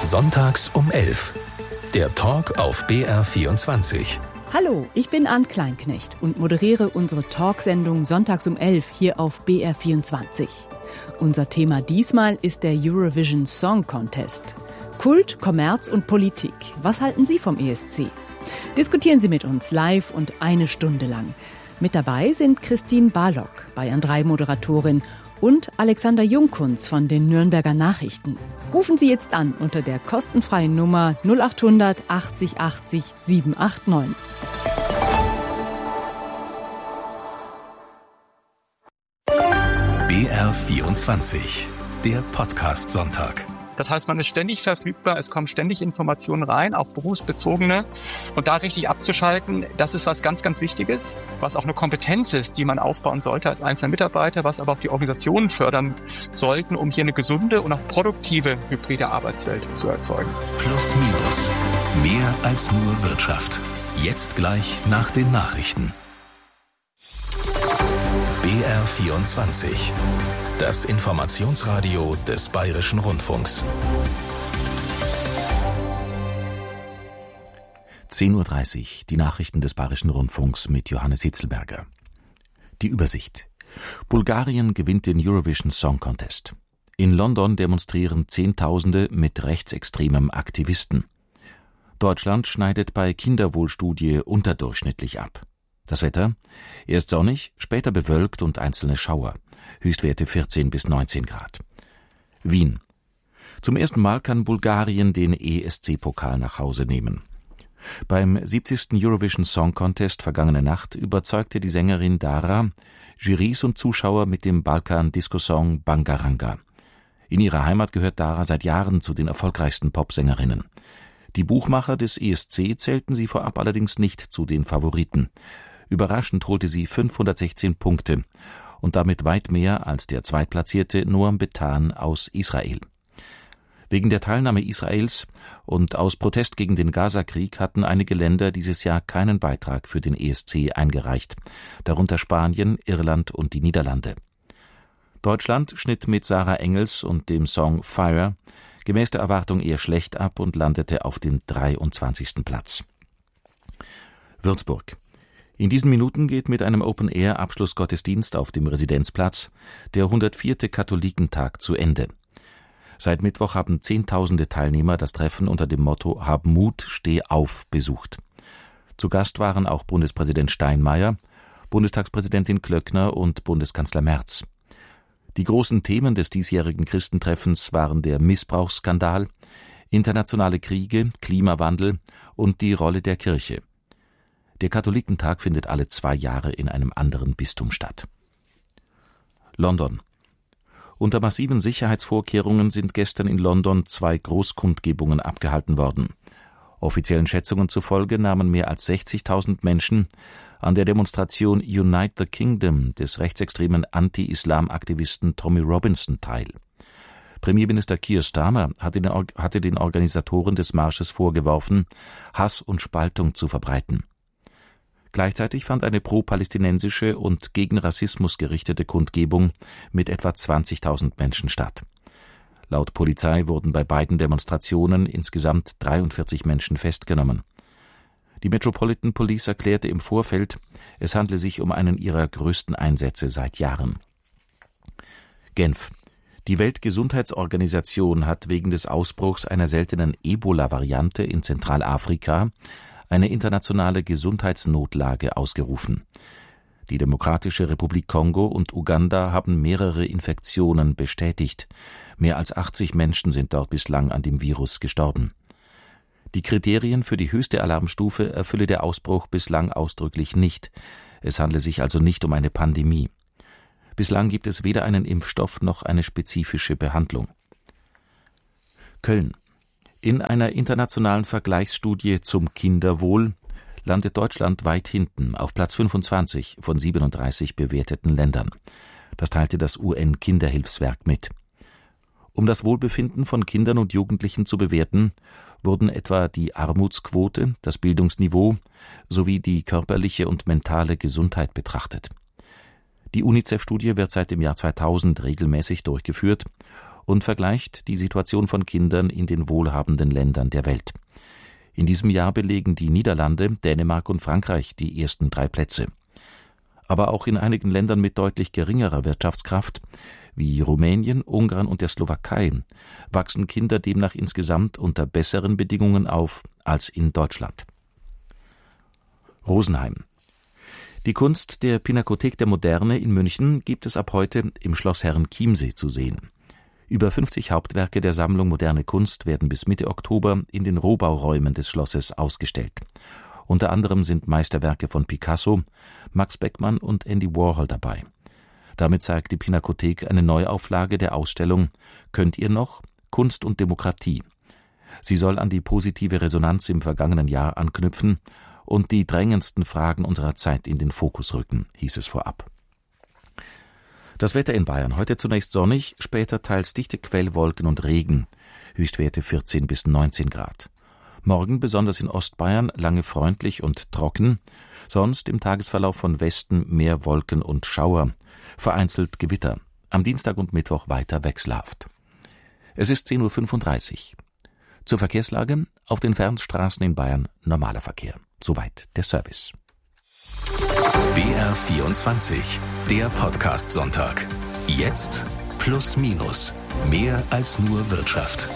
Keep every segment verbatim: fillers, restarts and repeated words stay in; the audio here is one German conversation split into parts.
Sonntags um elf. Der Talk auf B R vierundzwanzig. Hallo, ich bin Ann Kleinknecht und moderiere unsere Talksendung Sonntags um elf hier auf B R vierundzwanzig. Unser Thema diesmal ist der Eurovision Song Contest. Kult, Kommerz und Politik. Was halten Sie vom E S C? Diskutieren Sie mit uns live und eine Stunde lang. Mit dabei sind Christine Barlock, Bayern drei Moderatorin, und Alexander Jungkunz von den Nürnberger Nachrichten. Rufen Sie jetzt an unter der kostenfreien Nummer null acht hundert achtzig achtzig sieben acht neun. B R vierundzwanzig, der Podcast-Sonntag. Das heißt, man ist ständig verfügbar, es kommen ständig Informationen rein, auch berufsbezogene. Und da richtig abzuschalten, das ist was ganz, ganz Wichtiges, was auch eine Kompetenz ist, die man aufbauen sollte als einzelner Mitarbeiter, was aber auch die Organisationen fördern sollten, um hier eine gesunde und auch produktive hybride Arbeitswelt zu erzeugen. Plus minus. Mehr als nur Wirtschaft. Jetzt gleich nach den Nachrichten. B R vierundzwanzig. Das Informationsradio des Bayerischen Rundfunks. zehn Uhr dreißig, die Nachrichten des Bayerischen Rundfunks mit Johannes Hitzelberger. Die Übersicht. Bulgarien gewinnt den Eurovision Song Contest. In London demonstrieren Zehntausende mit rechtsextremem Aktivisten. Deutschland schneidet bei Kinderwohlstudie unterdurchschnittlich ab. Das Wetter? Erst sonnig, später bewölkt und einzelne Schauer. Höchstwerte vierzehn bis neunzehn Grad. Wien. Zum ersten Mal kann Bulgarien den E S C-Pokal nach Hause nehmen. Beim siebzigsten Eurovision Song Contest vergangene Nacht überzeugte die Sängerin Dara Jurys und Zuschauer mit dem Balkan-Disco-Song Bangaranga. In ihrer Heimat gehört Dara seit Jahren zu den erfolgreichsten Popsängerinnen. Die Buchmacher des E S C zählten sie vorab allerdings nicht zu den Favoriten. Überraschend holte sie fünfhundertsechzehn Punkte und damit weit mehr als der Zweitplatzierte Noam Betan aus Israel. Wegen der Teilnahme Israels und aus Protest gegen den Gaza-Krieg hatten einige Länder dieses Jahr keinen Beitrag für den E S C eingereicht, darunter Spanien, Irland und die Niederlande. Deutschland schnitt mit Sarah Engels und dem Song Fire gemäß der Erwartung eher schlecht ab und landete auf dem dreiundzwanzigsten Platz. Würzburg. In diesen Minuten geht mit einem Open-Air-Abschlussgottesdienst auf dem Residenzplatz der hundertvierte Katholikentag zu Ende. Seit Mittwoch haben Zehntausende Teilnehmer das Treffen unter dem Motto »Hab Mut, steh auf« besucht. Zu Gast waren auch Bundespräsident Steinmeier, Bundestagspräsidentin Klöckner und Bundeskanzler Merz. Die großen Themen des diesjährigen Christentreffens waren der Missbrauchsskandal, internationale Kriege, Klimawandel und die Rolle der Kirche. Der Katholikentag findet alle zwei Jahre in einem anderen Bistum statt. London. Unter massiven Sicherheitsvorkehrungen sind gestern in London zwei Großkundgebungen abgehalten worden. Offiziellen Schätzungen zufolge nahmen mehr als sechzigtausend Menschen an der Demonstration Unite the Kingdom des rechtsextremen Anti-Islam-Aktivisten Tommy Robinson teil. Premierminister Keir Starmer hatte den, hatte den Organisatoren des Marsches vorgeworfen, Hass und Spaltung zu verbreiten. Gleichzeitig fand eine pro-palästinensische und gegen Rassismus gerichtete Kundgebung mit etwa zwanzigtausend Menschen statt. Laut Polizei wurden bei beiden Demonstrationen insgesamt dreiundvierzig Menschen festgenommen. Die Metropolitan Police erklärte im Vorfeld, es handle sich um einen ihrer größten Einsätze seit Jahren. Genf. Die Weltgesundheitsorganisation hat wegen des Ausbruchs einer seltenen Ebola-Variante in Zentralafrika eine internationale Gesundheitsnotlage ausgerufen. Die Demokratische Republik Kongo und Uganda haben mehrere Infektionen bestätigt. Mehr als achtzig Menschen sind dort bislang an dem Virus gestorben. Die Kriterien für die höchste Alarmstufe erfülle der Ausbruch bislang ausdrücklich nicht. Es handle sich also nicht um eine Pandemie. Bislang gibt es weder einen Impfstoff noch eine spezifische Behandlung. Köln. In einer internationalen Vergleichsstudie zum Kinderwohl landet Deutschland weit hinten, auf Platz fünfundzwanzig von siebenunddreißig bewerteten Ländern. Das teilte das U N-Kinderhilfswerk mit. Um das Wohlbefinden von Kindern und Jugendlichen zu bewerten, wurden etwa die Armutsquote, das Bildungsniveau sowie die körperliche und mentale Gesundheit betrachtet. Die UNICEF-Studie wird seit dem Jahr zweitausend regelmäßig durchgeführt und vergleicht die Situation von Kindern in den wohlhabenden Ländern der Welt. In diesem Jahr belegen die Niederlande, Dänemark und Frankreich die ersten drei Plätze. Aber auch in einigen Ländern mit deutlich geringerer Wirtschaftskraft, wie Rumänien, Ungarn und der Slowakei, wachsen Kinder demnach insgesamt unter besseren Bedingungen auf als in Deutschland. Rosenheim. Die Kunst der Pinakothek der Moderne in München gibt es ab heute im Schloss Herrenchiemsee zu sehen. Über fünfzig Hauptwerke der Sammlung Moderne Kunst werden bis Mitte Oktober in den Rohbauräumen des Schlosses ausgestellt. Unter anderem sind Meisterwerke von Picasso, Max Beckmann und Andy Warhol dabei. Damit zeigt die Pinakothek eine Neuauflage der Ausstellung »Könnt ihr noch? Kunst und Demokratie«. Sie soll an die positive Resonanz im vergangenen Jahr anknüpfen und die drängendsten Fragen unserer Zeit in den Fokus rücken, hieß es vorab. Das Wetter in Bayern: heute zunächst sonnig, später teils dichte Quellwolken und Regen, Höchstwerte vierzehn bis neunzehn Grad. Morgen besonders in Ostbayern lange freundlich und trocken, sonst im Tagesverlauf von Westen mehr Wolken und Schauer, vereinzelt Gewitter. Am Dienstag und Mittwoch weiter wechselhaft. Es ist zehn Uhr fünfunddreißig. Zur Verkehrslage: auf den Fernstraßen in Bayern normaler Verkehr. Soweit der Service. B R vierundzwanzig, der Podcast-Sonntag. Jetzt plus minus. Mehr als nur Wirtschaft.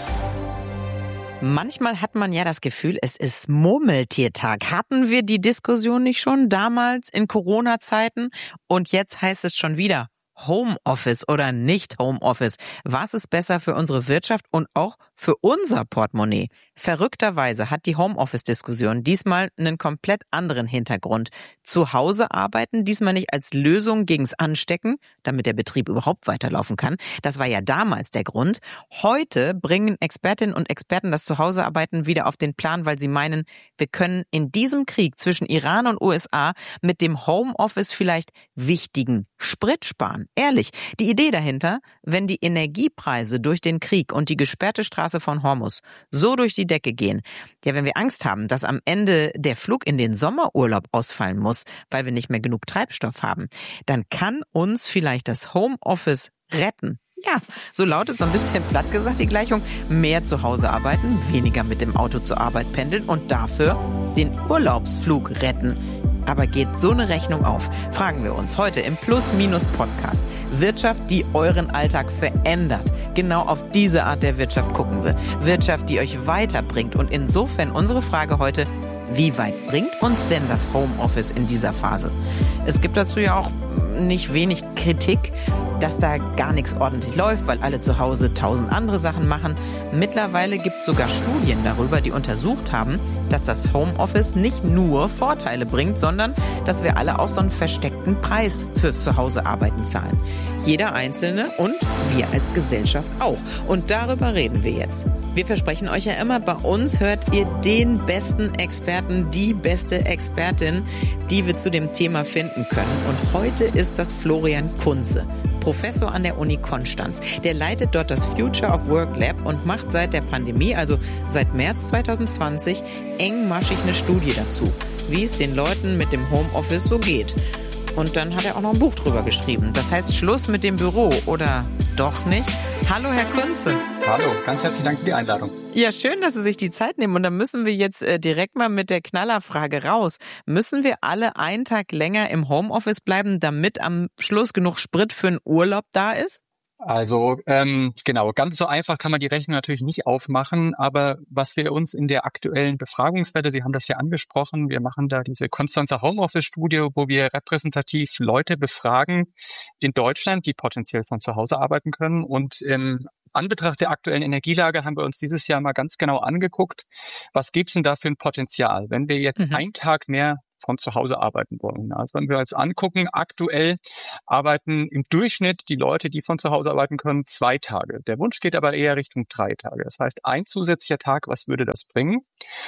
Manchmal hat man ja das Gefühl, es ist Murmeltiertag. Hatten wir die Diskussion nicht schon damals in Corona-Zeiten? Und jetzt heißt es schon wieder Homeoffice oder nicht Homeoffice. Was ist besser für unsere Wirtschaft und auch für unser Portemonnaie? Verrückterweise hat die Homeoffice-Diskussion diesmal einen komplett anderen Hintergrund. Zu Hause arbeiten, diesmal nicht als Lösung gegens Anstecken, damit der Betrieb überhaupt weiterlaufen kann. Das war ja damals der Grund. Heute bringen Expertinnen und Experten das Zuhausearbeiten wieder auf den Plan, weil sie meinen, wir können in diesem Krieg zwischen Iran und U S A mit dem Homeoffice vielleicht wichtigen Sprit sparen. Ehrlich, die Idee dahinter: wenn die Energiepreise durch den Krieg und die gesperrte Straße von Hormuz so durch die Decke gehen, ja, wenn wir Angst haben, dass am Ende der Flug in den Sommerurlaub ausfallen muss, weil wir nicht mehr genug Treibstoff haben, dann kann uns vielleicht das Homeoffice retten. Ja, so lautet so ein bisschen platt gesagt die Gleichung: mehr zu Hause arbeiten, weniger mit dem Auto zur Arbeit pendeln und dafür den Urlaubsflug retten. Aber geht so eine Rechnung auf? Fragen wir uns heute im Plus-Minus-Podcast. Wirtschaft, die euren Alltag verändert. Genau auf diese Art der Wirtschaft gucken wir. Wirtschaft, die euch weiterbringt. Und insofern unsere Frage heute: Wie weit bringt uns denn das Homeoffice in dieser Phase? Es gibt dazu ja auch nicht wenig Kritik, dass da gar nichts ordentlich läuft, weil alle zu Hause tausend andere Sachen machen. Mittlerweile gibt es sogar Studien darüber, die untersucht haben, dass das Homeoffice nicht nur Vorteile bringt, sondern dass wir alle auch so einen versteckten Preis fürs Zuhausearbeiten zahlen. Jeder Einzelne und wir als Gesellschaft auch. Und darüber reden wir jetzt. Wir versprechen euch ja immer, bei uns hört ihr den besten Experten, die beste Expertin, die wir zu dem Thema finden können. Und heute ist das Florian Kunze, Professor an der Uni Konstanz. Der leitet dort das Future of Work Lab und macht seit der Pandemie, also seit März zwanzig zwanzig, engmaschig eine Studie dazu, wie es den Leuten mit dem Homeoffice so geht. Und dann hat er auch noch ein Buch drüber geschrieben. Das heißt Schluss mit dem Büro, oder doch nicht? Hallo, Herr Kunze. Hallo, ganz herzlichen Dank für die Einladung. Ja, schön, dass Sie sich die Zeit nehmen. Und dann müssen wir jetzt äh, direkt mal mit der Knallerfrage raus. Müssen wir alle einen Tag länger im Homeoffice bleiben, damit am Schluss genug Sprit für einen Urlaub da ist? Also ähm, genau, ganz so einfach kann man die Rechnung natürlich nicht aufmachen, aber was wir uns in der aktuellen Befragungswelle, Sie haben das ja angesprochen, wir machen da diese Konstanzer Homeoffice-Studie, wo wir repräsentativ Leute befragen in Deutschland, die potenziell von zu Hause arbeiten können, und im Anbetracht der aktuellen Energielage haben wir uns dieses Jahr mal ganz genau angeguckt, was gibt's denn da für ein Potenzial, wenn wir jetzt mhm. einen Tag mehr von zu Hause arbeiten wollen. Also wenn wir uns angucken, aktuell arbeiten im Durchschnitt die Leute, die von zu Hause arbeiten können, zwei Tage. Der Wunsch geht aber eher Richtung drei Tage. Das heißt, ein zusätzlicher Tag, was würde das bringen?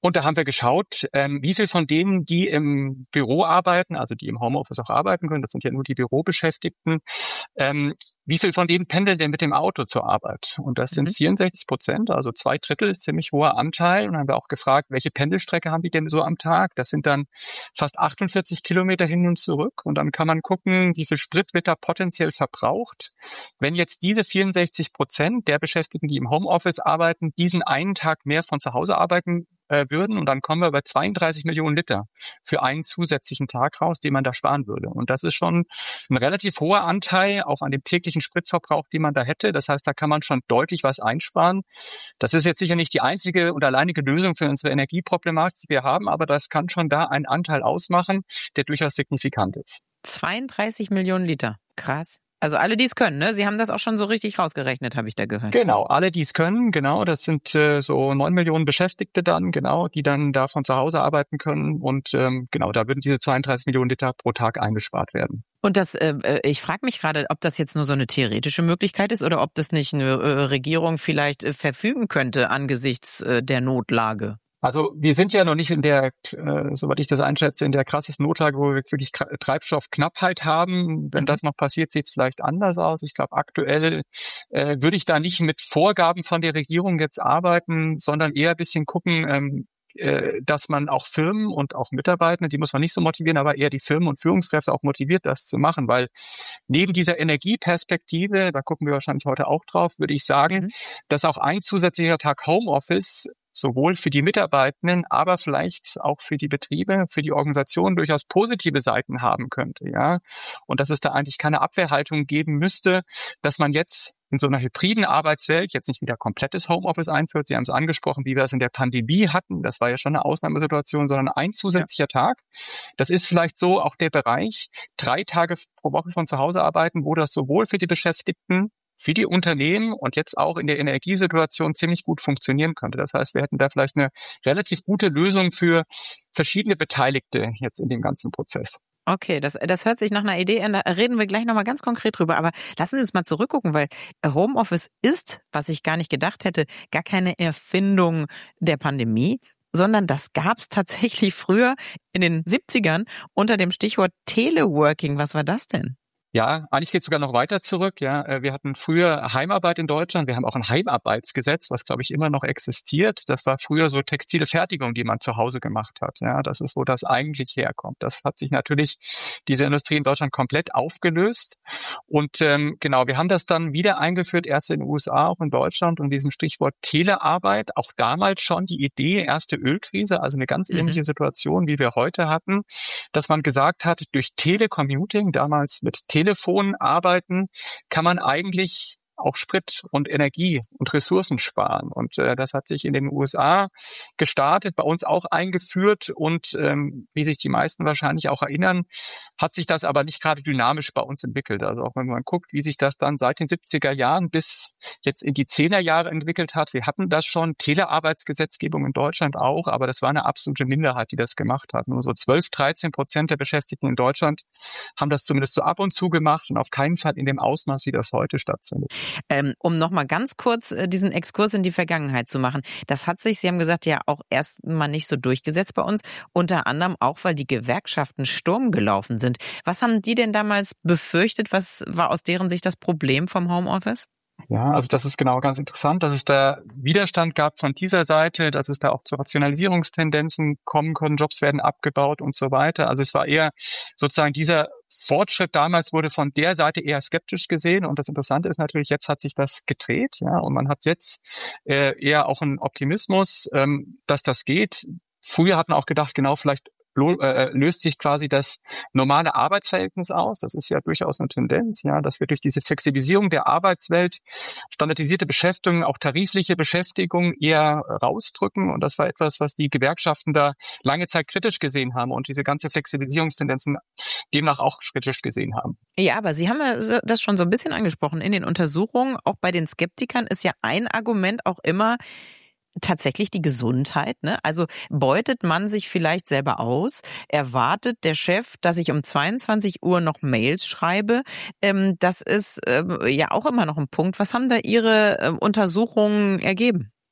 Und da haben wir geschaut, ähm, wie viel von denen, die im Büro arbeiten, also die im Homeoffice auch arbeiten können, das sind ja nur die Bürobeschäftigten, ähm, wie viel von denen pendeln denn mit dem Auto zur Arbeit? Und das sind mhm. vierundsechzig Prozent, also zwei Drittel, ist ziemlich hoher Anteil. Und dann haben wir auch gefragt, welche Pendelstrecke haben die denn so am Tag? Das sind dann fast achtundvierzig Kilometer hin und zurück. Und dann kann man gucken, wie viel Sprit wird da potenziell verbraucht. Wenn jetzt diese vierundsechzig Prozent der Beschäftigten, die im Homeoffice arbeiten, diesen einen Tag mehr von zu Hause arbeiten äh, würden, und dann kommen wir bei zweiunddreißig Millionen Liter für einen zusätzlichen Tag raus, den man da sparen würde. Und das ist schon ein relativ hoher Anteil, auch an dem täglichen Spritverbrauch, den man da hätte. Das heißt, da kann man schon deutlich was einsparen. Das ist jetzt sicher nicht die einzige und alleinige Lösung für unsere Energieproblematik, die wir haben, aber das kann schon da einen Anteil ausmachen, der durchaus signifikant ist. zweiunddreißig Millionen Liter. Krass. Also alle, die es können, ne? Sie haben das auch schon so richtig rausgerechnet, habe ich da gehört. Genau, alle, die es können, genau. Das sind äh, so neun Millionen Beschäftigte dann, genau, die dann da von zu Hause arbeiten können. Und ähm, genau, da würden diese zweiunddreißig Millionen Liter pro Tag eingespart werden. Und das, äh, ich frage mich gerade, ob das jetzt nur so eine theoretische Möglichkeit ist oder ob das nicht eine äh, Regierung vielleicht äh, verfügen könnte angesichts äh, der Notlage. Also wir sind ja noch nicht in der, äh, soweit ich das einschätze, in der krassesten Notlage, wo wir jetzt wirklich Treibstoffknappheit haben. Wenn das noch passiert, sieht es vielleicht anders aus. Ich glaube, aktuell äh, würde ich da nicht mit Vorgaben von der Regierung jetzt arbeiten, sondern eher ein bisschen gucken, ähm, äh, dass man auch Firmen und auch Mitarbeitende, die muss man nicht so motivieren, aber eher die Firmen und Führungskräfte auch motiviert, das zu machen. Weil neben dieser Energieperspektive, da gucken wir wahrscheinlich heute auch drauf, würde ich sagen, mhm. dass auch ein zusätzlicher Tag Homeoffice sowohl für die Mitarbeitenden, aber vielleicht auch für die Betriebe, für die Organisationen durchaus positive Seiten haben könnte, ja. Und dass es da eigentlich keine Abwehrhaltung geben müsste, dass man jetzt in so einer hybriden Arbeitswelt jetzt nicht wieder komplettes Homeoffice einführt. Sie haben es angesprochen, wie wir es in der Pandemie hatten. Das war ja schon eine Ausnahmesituation, sondern ein zusätzlicher ja. Tag. Das ist vielleicht so auch der Bereich, drei Tage pro Woche von zu Hause arbeiten, wo das sowohl für die Beschäftigten, für die Unternehmen und jetzt auch in der Energiesituation ziemlich gut funktionieren könnte. Das heißt, wir hätten da vielleicht eine relativ gute Lösung für verschiedene Beteiligte jetzt in dem ganzen Prozess. Okay, das, das hört sich nach einer Idee an, da reden wir gleich nochmal ganz konkret drüber. Aber lassen Sie uns mal zurückgucken, weil Homeoffice ist, was ich gar nicht gedacht hätte, gar keine Erfindung der Pandemie, sondern das gab es tatsächlich früher in den siebzigern unter dem Stichwort Teleworking. Was war das denn? Ja, eigentlich geht es sogar noch weiter zurück. Ja, wir hatten früher Heimarbeit in Deutschland. Wir haben auch ein Heimarbeitsgesetz, was, glaube ich, immer noch existiert. Das war früher so textile Fertigung, die man zu Hause gemacht hat. Ja, das ist, wo das eigentlich herkommt. Das hat sich natürlich, diese Industrie in Deutschland komplett aufgelöst. Und ähm, genau, wir haben das dann wieder eingeführt, erst in den U S A, auch in Deutschland, und diesem Stichwort Telearbeit. Auch damals schon die Idee, erste Ölkrise, also eine ganz ähnliche mhm. Situation, wie wir heute hatten, dass man gesagt hat, durch Telecommuting, damals mit Tele Telefon arbeiten, kann man eigentlich auch Sprit und Energie und Ressourcen sparen. Und äh, das hat sich in den U S A gestartet, bei uns auch eingeführt. Und ähm, wie sich die meisten wahrscheinlich auch erinnern, hat sich das aber nicht gerade dynamisch bei uns entwickelt. Also auch wenn man guckt, wie sich das dann seit den siebziger Jahren bis jetzt in die zehner Jahre entwickelt hat. Wir hatten das schon, Telearbeitsgesetzgebung in Deutschland auch, aber das war eine absolute Minderheit, die das gemacht hat. Nur so zwölf, dreizehn Prozent der Beschäftigten in Deutschland haben das zumindest so ab und zu gemacht und auf keinen Fall in dem Ausmaß, wie das heute stattfindet. Ähm, um nochmal ganz kurz äh, diesen Exkurs in die Vergangenheit zu machen. Das hat sich, Sie haben gesagt, ja auch erst mal nicht so durchgesetzt bei uns. Unter anderem auch, weil die Gewerkschaften Sturm gelaufen sind. Was haben die denn damals befürchtet? Was war aus deren Sicht das Problem vom Homeoffice? Ja, also das ist genau ganz interessant, dass es da Widerstand gab von dieser Seite, dass es da auch zu Rationalisierungstendenzen kommen können, Jobs werden abgebaut und so weiter. Also es war eher sozusagen dieser Fortschritt damals wurde von der Seite eher skeptisch gesehen, und das Interessante ist natürlich, jetzt hat sich das gedreht, ja, und man hat jetzt äh, eher auch einen Optimismus, ähm, dass das geht. Früher hat man auch gedacht, genau, vielleicht löst sich quasi das normale Arbeitsverhältnis aus. Das ist ja durchaus eine Tendenz, ja, dass wir durch diese Flexibilisierung der Arbeitswelt standardisierte Beschäftigung, auch tarifliche Beschäftigung eher rausdrücken. Und das war etwas, was die Gewerkschaften da lange Zeit kritisch gesehen haben und diese ganze Flexibilisierungstendenzen demnach auch kritisch gesehen haben. Ja, aber Sie haben ja das schon so ein bisschen angesprochen. In den Untersuchungen, auch bei den Skeptikern, ist ja ein Argument auch immer tatsächlich die Gesundheit, ne? Also beutet man sich vielleicht selber aus? Erwartet der Chef, dass ich um zweiundzwanzig Uhr noch Mails schreibe? Ähm, das ist ähm, ja auch immer noch ein Punkt. Was haben da Ihre ähm, Untersuchungen ergeben?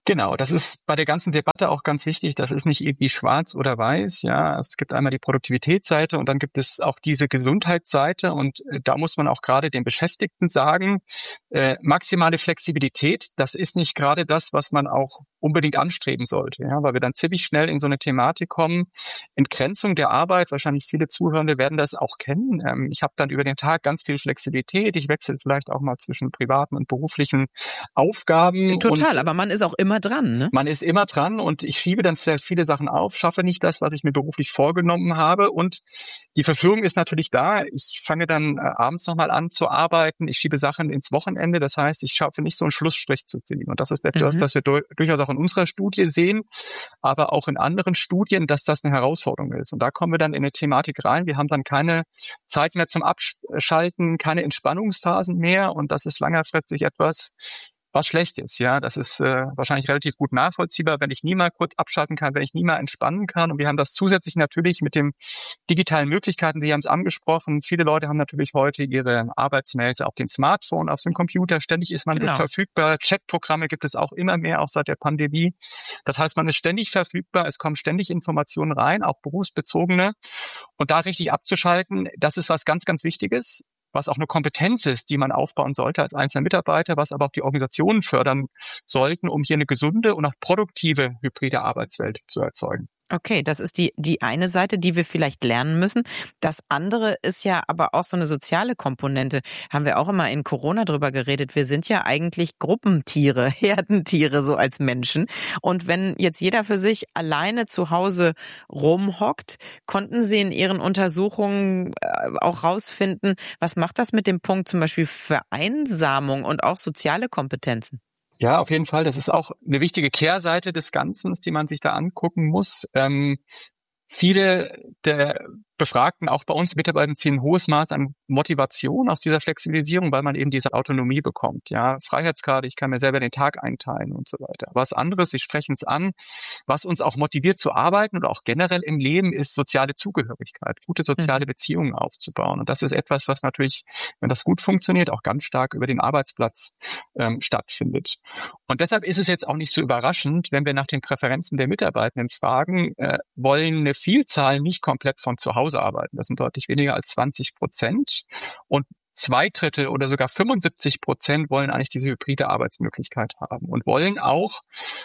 Genau, das ist bei der ganzen Debatte auch ganz wichtig. Das ist nicht irgendwie schwarz oder weiß. Ja, es gibt einmal die Produktivitätsseite und dann gibt es auch diese Gesundheitsseite. Und äh, da muss man auch gerade den Beschäftigten sagen, äh, maximale Flexibilität, das ist nicht gerade das, was man auch unbedingt anstreben sollte. Ja, weil wir dann ziemlich schnell in so eine Thematik kommen. Entgrenzung der Arbeit, wahrscheinlich viele Zuhörende werden das auch kennen. Ähm, ich habe dann über den Tag ganz viel Flexibilität. Ich wechsle vielleicht auch mal zwischen privaten und beruflichen Aufgaben. Total, und aber man ist auch immer dran, ne? Man ist immer dran und ich schiebe dann vielleicht viele Sachen auf, schaffe nicht das, was ich mir beruflich vorgenommen habe. Und die Verführung ist natürlich da. Ich fange dann äh, abends nochmal an zu arbeiten. Ich schiebe Sachen ins Wochenende. Das heißt, ich schaffe nicht so einen Schlussstrich zu ziehen. Und das ist etwas, mhm. das wir du- durchaus auch in unserer Studie sehen, aber auch in anderen Studien, dass das eine Herausforderung ist. Und da kommen wir dann in eine Thematik rein. Wir haben dann keine Zeit mehr zum Abschalten, keine Entspannungsphasen mehr. Und das ist längerfristig etwas, was schlecht ist, ja, das ist äh, wahrscheinlich relativ gut nachvollziehbar, wenn ich nie mal kurz abschalten kann, wenn ich nie mal entspannen kann. Und wir haben das zusätzlich natürlich mit den digitalen Möglichkeiten, Sie haben es angesprochen. Viele Leute haben natürlich heute ihre Arbeitsmails auf dem Smartphone, auf dem Computer. Ständig ist man genau. verfügbar. Chatprogramme gibt es auch immer mehr, auch seit der Pandemie. Das heißt, man ist ständig verfügbar. Es kommen ständig Informationen rein, auch berufsbezogene. Und da richtig abzuschalten, das ist was ganz, ganz Wichtiges, was auch eine Kompetenz ist, die man aufbauen sollte als einzelner Mitarbeiter, was aber auch die Organisationen fördern sollten, um hier eine gesunde und auch produktive hybride Arbeitswelt zu erzeugen. Okay, das ist die, die eine Seite, die wir vielleicht lernen müssen. Das andere ist ja aber auch so eine soziale Komponente. Haben wir auch immer in Corona drüber geredet. Wir sind ja eigentlich Gruppentiere, Herdentiere so als Menschen. Und wenn jetzt jeder für sich alleine zu Hause rumhockt, konnten Sie in Ihren Untersuchungen auch rausfinden, was macht das mit dem Punkt zum Beispiel Vereinsamung und auch soziale Kompetenzen? Ja, auf jeden Fall. Das ist auch eine wichtige Kehrseite des Ganzen, die man sich da angucken muss. Ähm, viele der Befragten, auch bei uns Mitarbeitern, ziehen ein hohes Maß an Motivation aus dieser Flexibilisierung, weil man eben diese Autonomie bekommt. Ja, Freiheitsgrade, ich kann mir selber den Tag einteilen und so weiter. Was anderes, Sie sprechen es an, was uns auch motiviert zu arbeiten oder auch generell im Leben, ist soziale Zugehörigkeit, gute soziale Beziehungen aufzubauen. Und das ist etwas, was natürlich, wenn das gut funktioniert, auch ganz stark über den Arbeitsplatz ähm, stattfindet. Und deshalb ist es jetzt auch nicht so überraschend, wenn wir nach den Präferenzen der Mitarbeitenden fragen, äh, wollen eine Vielzahl nicht komplett von zu Hause arbeiten. Das sind deutlich weniger als zwanzig Prozent. Und zwei Drittel oder sogar fünfundsiebzig Prozent wollen eigentlich diese hybride Arbeitsmöglichkeit haben und wollen auch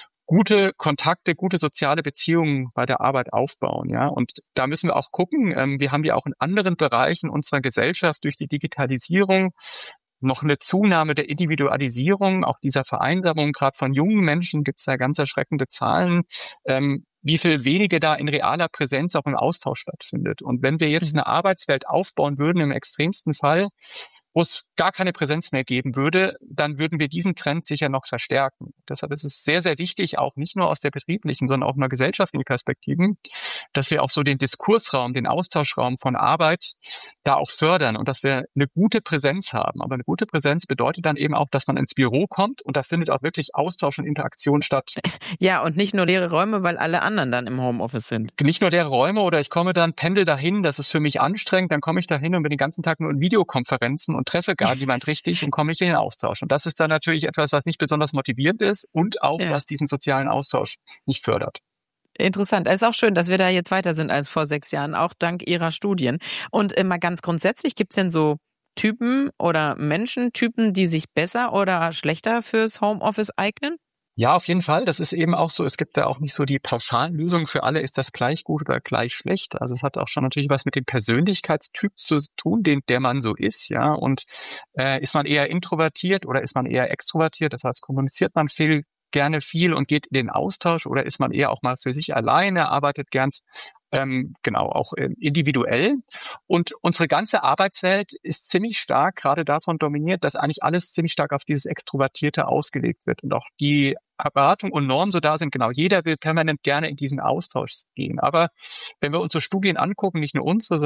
gute Kontakte, gute soziale Beziehungen bei der Arbeit aufbauen. Ja, und da müssen wir auch gucken. Ähm, wir haben ja auch in anderen Bereichen unserer Gesellschaft durch die Digitalisierung noch eine Zunahme der Individualisierung, auch dieser Vereinsamung. Gerade von jungen Menschen gibt es da ganz erschreckende Zahlen, ähm, wie viel weniger da in realer Präsenz auch im Austausch stattfindet. Und wenn wir jetzt eine Arbeitswelt aufbauen würden, im extremsten Fall, wo es gar keine Präsenz mehr geben würde, dann würden wir diesen Trend sicher noch verstärken. Deshalb ist es sehr, sehr wichtig, auch nicht nur aus der betrieblichen, sondern auch mal gesellschaftlichen Perspektiven, dass wir auch so den Diskursraum, den Austauschraum von Arbeit da auch fördern und dass wir eine gute Präsenz haben. Aber eine gute Präsenz bedeutet dann eben auch, dass man ins Büro kommt und da findet auch wirklich Austausch und Interaktion statt. Ja, und nicht nur leere Räume, weil alle anderen dann im Homeoffice sind. Nicht nur leere Räume oder ich komme dann, pendel dahin, das ist für mich anstrengend, dann komme ich dahin und bin den ganzen Tag nur in Videokonferenzen und treffe gar niemand richtig und komme nicht in den Austausch. Und das ist dann natürlich etwas, was nicht besonders motivierend ist und auch, ja. was diesen sozialen Austausch nicht fördert. Interessant. Es ist auch schön, dass wir da jetzt weiter sind als vor sechs Jahren, auch dank Ihrer Studien. Und äh, mal ganz grundsätzlich, gibt es denn so Typen oder Menschentypen, die sich besser oder schlechter fürs Homeoffice eignen? Ja, auf jeden Fall. Das ist eben auch so. Es gibt da auch nicht so die pauschalen Lösungen für alle. Ist das gleich gut oder gleich schlecht? Also es hat auch schon natürlich was mit dem Persönlichkeitstyp zu tun, den der man so ist. Ja, und äh, ist man eher introvertiert oder ist man eher extrovertiert? Das heißt, kommuniziert man viel, gerne viel und geht in den Austausch oder ist man eher auch mal für sich alleine, arbeitet gern Ähm, genau, auch äh, individuell. Und unsere ganze Arbeitswelt ist ziemlich stark gerade davon dominiert, dass eigentlich alles ziemlich stark auf dieses Extrovertierte ausgelegt wird. Und auch die Erwartung und Normen so da sind, genau, jeder will permanent gerne in diesen Austausch gehen. Aber wenn wir unsere Studien angucken, nicht nur unsere, sondern auch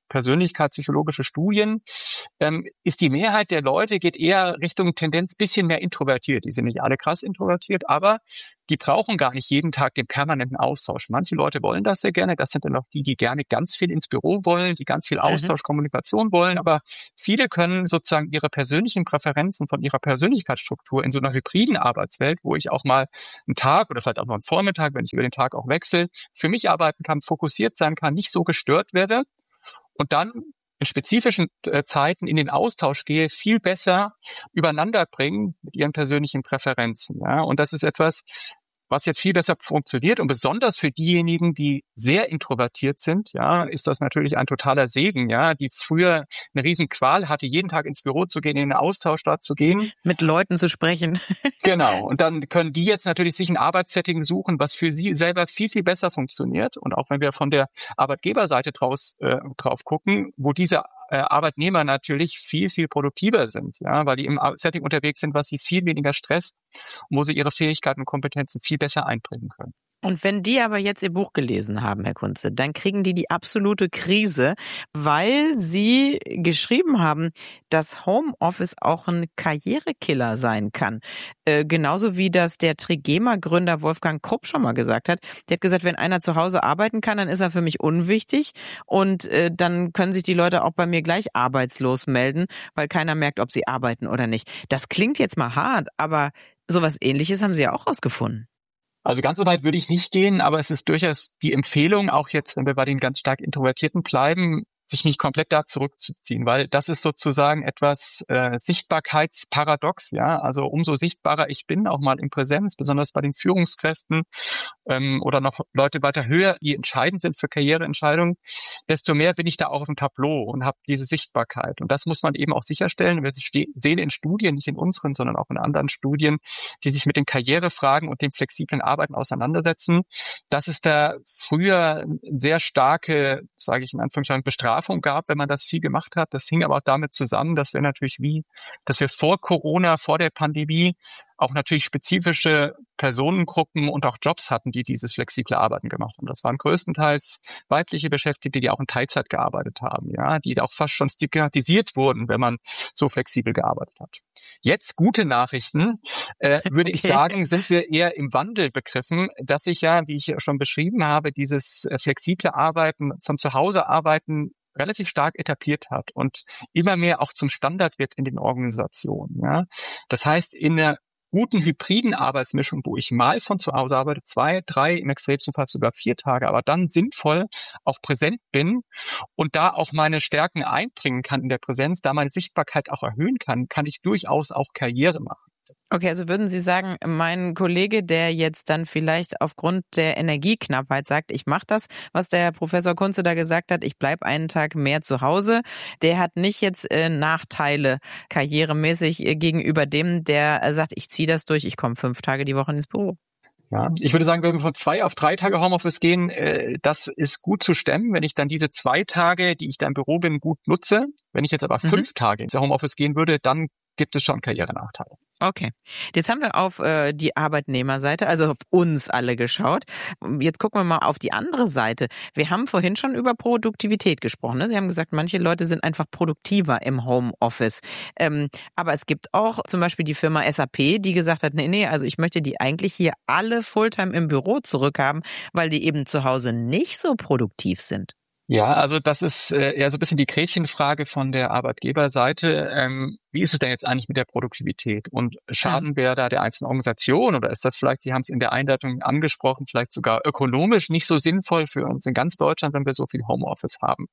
persönlichkeitspsychologische Studien, ähm, ist die Mehrheit der Leute geht eher Richtung Tendenz bisschen mehr introvertiert. Die sind nicht alle krass introvertiert, aber die brauchen gar nicht jeden Tag den permanenten Austausch. Manche Leute wollen das sehr gerne. Das sind dann auch die, die gerne ganz viel ins Büro wollen, die ganz viel Austausch, mhm. Kommunikation wollen. Aber viele können sozusagen ihre persönlichen Präferenzen von ihrer Persönlichkeitsstruktur in so einer hybriden Arbeitswelt, wo ich auch mal einen Tag oder vielleicht auch noch einen Vormittag, wenn ich über den Tag auch wechsle, für mich arbeiten kann, fokussiert sein kann, nicht so gestört werde und dann in spezifischen äh, Zeiten in den Austausch gehe, viel besser übereinander bringen mit ihren persönlichen Präferenzen. Ja? Und das ist etwas, was jetzt viel besser funktioniert. Und besonders für diejenigen, die sehr introvertiert sind, ja, ist das natürlich ein totaler Segen, ja, die früher eine riesen Qual hatte, jeden Tag ins Büro zu gehen, in den Austausch da zu gehen. Mit Leuten zu sprechen. Genau. Und dann können die jetzt natürlich sich ein Arbeitssetting suchen, was für sie selber viel, viel besser funktioniert. Und auch wenn wir von der Arbeitgeberseite draus, äh, drauf gucken, wo diese Arbeitnehmer natürlich viel, viel produktiver sind, ja, weil die im Setting unterwegs sind, was sie viel weniger stresst, wo sie ihre Fähigkeiten und Kompetenzen viel besser einbringen können. Und wenn die aber jetzt Ihr Buch gelesen haben, Herr Kunze, dann kriegen die die absolute Krise, weil Sie geschrieben haben, dass Homeoffice auch ein Karrierekiller sein kann. Äh, genauso wie das der Trigema-Gründer Wolfgang Krupp schon mal gesagt hat. Der hat gesagt, wenn einer zu Hause arbeiten kann, dann ist er für mich unwichtig und äh, dann können sich die Leute auch bei mir gleich arbeitslos melden, weil keiner merkt, ob sie arbeiten oder nicht. Das klingt jetzt mal hart, aber sowas Ähnliches haben Sie ja auch rausgefunden. Also ganz so weit würde ich nicht gehen, aber es ist durchaus die Empfehlung, auch jetzt, wenn wir bei den ganz stark Introvertierten bleiben, sich nicht komplett da zurückzuziehen, weil das ist sozusagen etwas äh, Sichtbarkeitsparadox, ja, also umso sichtbarer ich bin, auch mal in Präsenz, besonders bei den Führungskräften ähm, oder noch Leute weiter höher, die entscheidend sind für Karriereentscheidungen, desto mehr bin ich da auch auf dem Tableau und habe diese Sichtbarkeit. Und das muss man eben auch sicherstellen. Wir sehen in Studien, nicht in unseren, sondern auch in anderen Studien, die sich mit den Karrierefragen und dem flexiblen Arbeiten auseinandersetzen, dass es da früher sehr starke, sage ich in Anführungszeichen, Bestrafung gab, wenn man das viel gemacht hat. Das hing aber auch damit zusammen, dass wir natürlich wie, dass wir vor Corona, vor der Pandemie auch natürlich spezifische Personengruppen und auch Jobs hatten, die dieses flexible Arbeiten gemacht haben. Das waren größtenteils weibliche Beschäftigte, die auch in Teilzeit gearbeitet haben, ja, die auch fast schon stigmatisiert wurden, wenn man so flexibel gearbeitet hat. Jetzt gute Nachrichten, äh, würde okay. ich sagen, sind wir eher im Wandel begriffen, dass sich ja, wie ich schon beschrieben habe, dieses äh, flexible Arbeiten, von zu Hause arbeiten relativ stark etabliert hat und immer mehr auch zum Standard wird in den Organisationen. Ja, das heißt, in einer guten hybriden Arbeitsmischung, wo ich mal von zu Hause arbeite, zwei, drei, im extremsten Fall sogar vier Tage, aber dann sinnvoll auch präsent bin und da auch meine Stärken einbringen kann in der Präsenz, da meine Sichtbarkeit auch erhöhen kann, kann ich durchaus auch Karriere machen. Okay, also würden Sie sagen, mein Kollege, der jetzt dann vielleicht aufgrund der Energieknappheit sagt, ich mache das, was der Professor Kunze da gesagt hat, ich bleibe einen Tag mehr zu Hause, der hat nicht jetzt äh, Nachteile karrieremäßig äh, gegenüber dem, der äh, sagt, ich ziehe das durch, ich komme fünf Tage die Woche ins Büro. Ja, ich würde sagen, wenn wir von zwei auf drei Tage Homeoffice gehen, äh, das ist gut zu stemmen, wenn ich dann diese zwei Tage, die ich da im Büro bin, gut nutze. Wenn ich jetzt aber mhm. fünf Tage ins Homeoffice gehen würde, dann gibt es schon Karrierenachteile. Okay. Jetzt haben wir auf äh, die Arbeitnehmerseite, also auf uns alle geschaut. Jetzt gucken wir mal auf die andere Seite. Wir haben vorhin schon über Produktivität gesprochen. Ne? Sie haben gesagt, manche Leute sind einfach produktiver im Homeoffice. Ähm, aber es gibt auch zum Beispiel die Firma S A P, die gesagt hat, nee, nee, also ich möchte die eigentlich hier alle Fulltime im Büro zurückhaben, weil die eben zu Hause nicht so produktiv sind. Ja, also das ist äh, eher so ein bisschen die Gretchenfrage von der Arbeitgeberseite. Ähm, wie ist es denn jetzt eigentlich mit der Produktivität? Und schaden wir da der einzelnen Organisation oder ist das vielleicht, Sie haben es in der Einleitung angesprochen, vielleicht sogar ökonomisch nicht so sinnvoll für uns in ganz Deutschland, wenn wir so viel Homeoffice haben?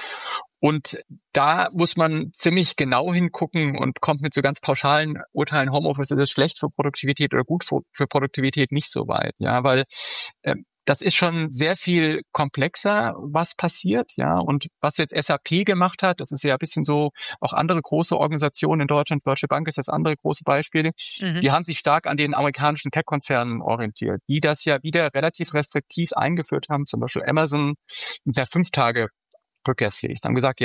Und da muss man ziemlich genau hingucken und kommt mit so ganz pauschalen Urteilen, Homeoffice ist schlecht für Produktivität oder gut für, für Produktivität nicht so weit, ja, weil ähm, das ist schon sehr viel komplexer, was passiert, ja. Und was jetzt S A P gemacht hat, das ist ja ein bisschen so, auch andere große Organisationen in Deutschland, Deutsche Bank ist das andere große Beispiel, mhm. die haben sich stark an den amerikanischen Tech-Konzernen orientiert, die das ja wieder relativ restriktiv eingeführt haben, zum Beispiel Amazon mit der fünf Tage Rückkehrpflicht. Haben gesagt, ja,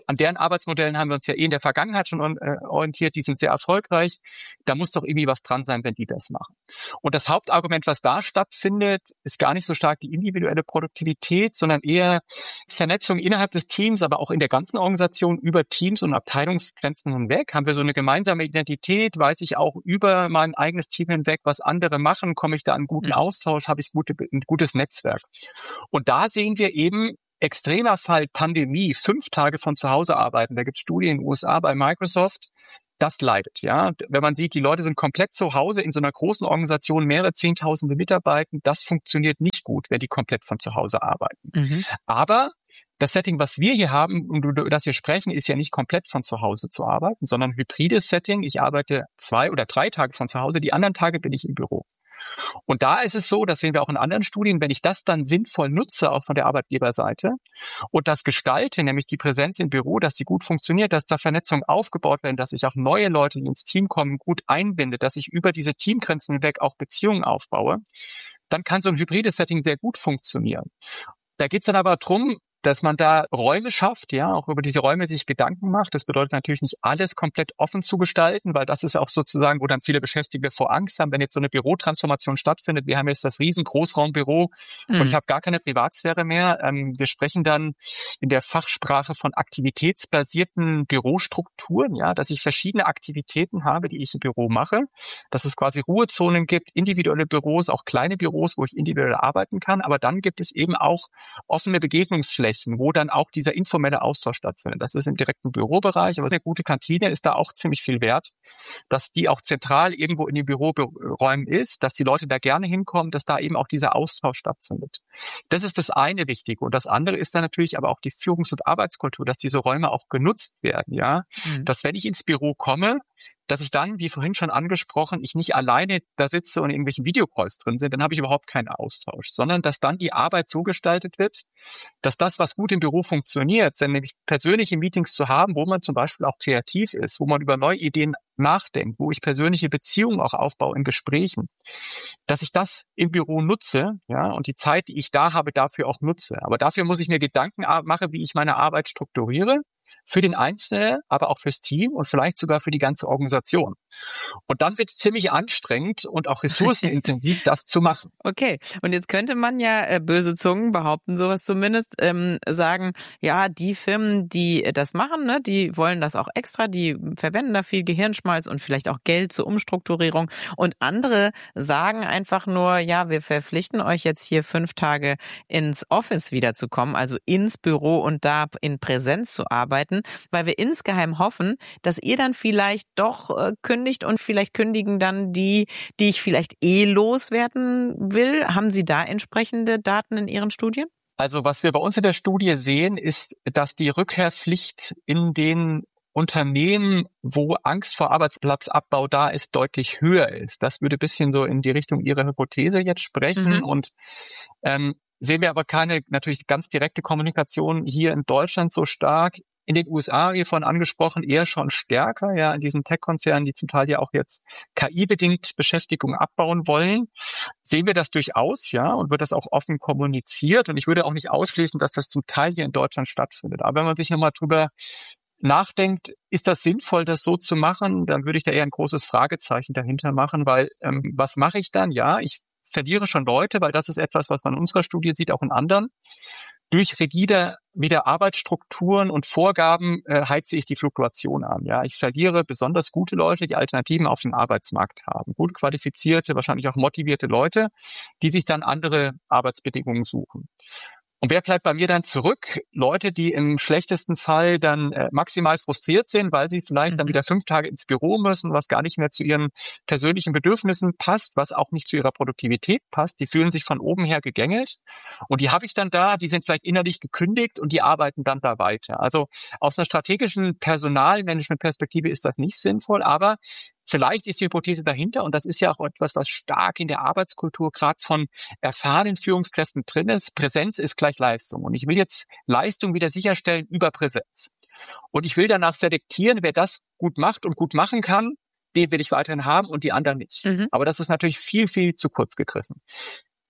an deren Arbeitsmodellen haben wir uns ja eh in der Vergangenheit schon äh, orientiert, die sind sehr erfolgreich. Da muss doch irgendwie was dran sein, wenn die das machen. Und das Hauptargument, was da stattfindet, ist gar nicht so stark die individuelle Produktivität, sondern eher Vernetzung innerhalb des Teams, aber auch in der ganzen Organisation über Teams und Abteilungsgrenzen hinweg. Haben wir so eine gemeinsame Identität? Weiß ich auch über mein eigenes Team hinweg, was andere machen? Komme ich da an guten Austausch? Habe ich gute, ein gutes Netzwerk? Und da sehen wir eben, extremer Fall Pandemie, fünf Tage von zu Hause arbeiten. Da gibt es Studien in den U S A bei Microsoft. Das leidet, ja. Wenn man sieht, die Leute sind komplett zu Hause in so einer großen Organisation, mehrere Zehntausende Mitarbeiter, das funktioniert nicht gut, wenn die komplett von zu Hause arbeiten. Mhm. Aber das Setting, was wir hier haben und über das wir sprechen, ist ja nicht komplett von zu Hause zu arbeiten, sondern ein hybrides Setting. Ich arbeite zwei oder drei Tage von zu Hause, die anderen Tage bin ich im Büro. Und da ist es so, das sehen wir auch in anderen Studien, wenn ich das dann sinnvoll nutze, auch von der Arbeitgeberseite, und das gestalte, nämlich die Präsenz im Büro, dass die gut funktioniert, dass da Vernetzungen aufgebaut werden, dass ich auch neue Leute, die ins Team kommen, gut einbinde, dass ich über diese Teamgrenzen hinweg auch Beziehungen aufbaue, dann kann so ein hybrides Setting sehr gut funktionieren. Da geht es dann aber drum, dass man da Räume schafft, ja, auch über diese Räume sich Gedanken macht. Das bedeutet natürlich nicht alles komplett offen zu gestalten, weil das ist auch sozusagen, wo dann viele Beschäftigte vor Angst haben, wenn jetzt so eine Bürotransformation stattfindet. Wir haben jetzt das riesen Großraumbüro mhm. und ich habe gar keine Privatsphäre mehr. Ähm, wir sprechen dann in der Fachsprache von aktivitätsbasierten Bürostrukturen, ja, dass ich verschiedene Aktivitäten habe, die ich im Büro mache, dass es quasi Ruhezonen gibt, individuelle Büros, auch kleine Büros, wo ich individuell arbeiten kann, aber dann gibt es eben auch offene Begegnungsflächen, wo dann auch dieser informelle Austausch stattfindet. Das ist im direkten Bürobereich, aber eine gute Kantine ist da auch ziemlich viel wert, dass die auch zentral irgendwo in den Büroräumen ist, dass die Leute da gerne hinkommen, dass da eben auch dieser Austausch stattfindet. Das ist das eine Wichtige. Und das andere ist dann natürlich aber auch die Führungs- und Arbeitskultur, dass diese Räume auch genutzt werden, ja. Mhm. Dass wenn ich ins Büro komme, dass ich dann, wie vorhin schon angesprochen, ich nicht alleine da sitze und in irgendwelchen Videocalls drin sind, dann habe ich überhaupt keinen Austausch, sondern dass dann die Arbeit so gestaltet wird, dass das, was gut im Büro funktioniert, sind nämlich persönliche Meetings zu haben, wo man zum Beispiel auch kreativ ist, wo man über neue Ideen nachdenkt, wo ich persönliche Beziehungen auch aufbaue in Gesprächen, dass ich das im Büro nutze, ja, und die Zeit, die ich da habe, dafür auch nutze. Aber dafür muss ich mir Gedanken machen, wie ich meine Arbeit strukturiere, für den Einzelnen, aber auch fürs Team und vielleicht sogar für die ganze Organisation. Und dann wird es ziemlich anstrengend und auch ressourcenintensiv, das zu machen. Okay, und jetzt könnte man ja, äh, böse Zungen behaupten, sowas zumindest, ähm, sagen, ja, die Firmen, die das machen, ne, die wollen das auch extra, die verwenden da viel Gehirnschmalz und vielleicht auch Geld zur Umstrukturierung. Und andere sagen einfach nur, ja, wir verpflichten euch jetzt hier fünf Tage ins Office wiederzukommen, also ins Büro und da in Präsenz zu arbeiten, weil wir insgeheim hoffen, dass ihr dann vielleicht doch äh, kündigt und vielleicht kündigen dann die, die ich vielleicht eh loswerden will. Haben Sie da entsprechende Daten in Ihren Studien? Also was wir bei uns in der Studie sehen, ist, dass die Rückkehrpflicht in den Unternehmen, wo Angst vor Arbeitsplatzabbau da ist, deutlich höher ist. Das würde ein bisschen so in die Richtung Ihrer Hypothese jetzt sprechen. Mhm. Und ähm, sehen wir aber keine natürlich ganz direkte Kommunikation hier in Deutschland so stark. In den U S A, wie vorhin angesprochen, eher schon stärker, ja, in diesen Tech-Konzernen, die zum Teil ja auch jetzt K I-bedingt Beschäftigung abbauen wollen, sehen wir das durchaus, ja, und wird das auch offen kommuniziert. Und ich würde auch nicht ausschließen, dass das zum Teil hier in Deutschland stattfindet. Aber wenn man sich nochmal drüber nachdenkt, ist das sinnvoll, das so zu machen, dann würde ich da eher ein großes Fragezeichen dahinter machen, weil ähm, was mache ich dann? Ja, ich verliere schon Leute, weil das ist etwas, was man in unserer Studie sieht, auch in anderen. Durch rigide wieder Arbeitsstrukturen und Vorgaben äh, heize ich die Fluktuation an. Ja, ich verliere besonders gute Leute, die Alternativen auf dem Arbeitsmarkt haben. Gut qualifizierte, wahrscheinlich auch motivierte Leute, die sich dann andere Arbeitsbedingungen suchen. Und wer bleibt bei mir dann zurück? Leute, die im schlechtesten Fall dann äh, maximal frustriert sind, weil sie vielleicht mhm. dann wieder fünf Tage ins Büro müssen, was gar nicht mehr zu ihren persönlichen Bedürfnissen passt, was auch nicht zu ihrer Produktivität passt. Die fühlen sich von oben her gegängelt. Und die habe ich dann da, die sind vielleicht innerlich gekündigt und die arbeiten dann da weiter. Also aus einer strategischen Personalmanagement-Perspektive ist das nicht sinnvoll, aber vielleicht ist die Hypothese dahinter, und das ist ja auch etwas, was stark in der Arbeitskultur gerade von erfahrenen Führungskräften drin ist. Präsenz ist gleich Leistung. Und ich will jetzt Leistung wieder sicherstellen über Präsenz. Und ich will danach selektieren, wer das gut macht und gut machen kann, den will ich weiterhin haben und die anderen nicht. Mhm. Aber das ist natürlich viel, viel zu kurz gegriffen.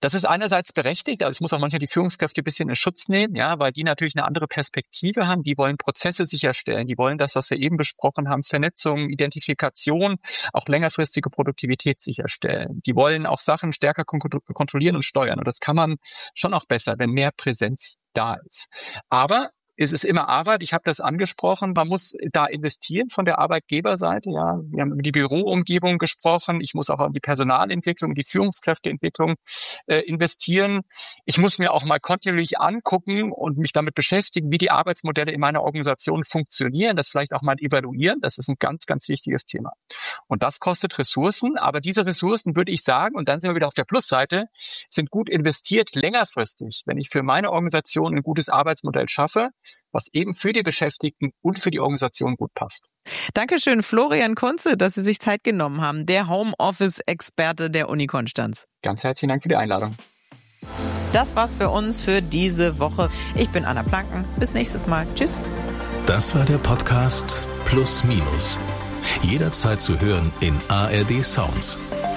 Das ist einerseits berechtigt, also es muss auch manchmal die Führungskräfte ein bisschen in Schutz nehmen, ja, weil die natürlich eine andere Perspektive haben. Die wollen Prozesse sicherstellen, die wollen das, was wir eben besprochen haben, Vernetzung, Identifikation, auch längerfristige Produktivität sicherstellen. Die wollen auch Sachen stärker kontrollieren und steuern. Und das kann man schon auch besser, wenn mehr Präsenz da ist. Aber es ist immer Arbeit, ich habe das angesprochen, man muss da investieren von der Arbeitgeberseite. Ja, wir haben über die Büroumgebung gesprochen, ich muss auch an die Personalentwicklung, die Führungskräfteentwicklung äh, investieren. Ich muss mir auch mal kontinuierlich angucken und mich damit beschäftigen, wie die Arbeitsmodelle in meiner Organisation funktionieren, das vielleicht auch mal evaluieren, das ist ein ganz, ganz wichtiges Thema. Und das kostet Ressourcen, aber diese Ressourcen, würde ich sagen, und dann sind wir wieder auf der Plusseite, sind gut investiert längerfristig, wenn ich für meine Organisation ein gutes Arbeitsmodell schaffe, was eben für die Beschäftigten und für die Organisation gut passt. Dankeschön, Florian Kunze, dass Sie sich Zeit genommen haben, der Homeoffice-Experte der Uni Konstanz. Ganz herzlichen Dank für die Einladung. Das war's für uns für diese Woche. Ich bin Anna Planken. Bis nächstes Mal. Tschüss. Das war der Podcast Plus Minus. Jederzeit zu hören in A R D Sounds.